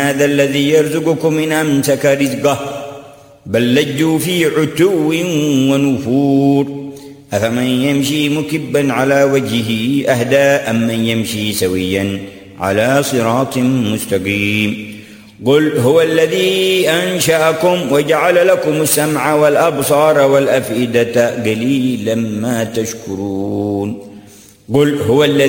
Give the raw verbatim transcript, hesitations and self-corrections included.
هذا الذي يرزقكم إن أمسك رزقه بل لجوا في عتو ونفور أفمن يمشي مكبا على وجهه أهدى أم من يمشي سويا على صراط مستقيم قل هو الذي أنشأكم وجعل لكم السمع والأبصار والأفئدة قليلا ما تشكرون قل هو الذي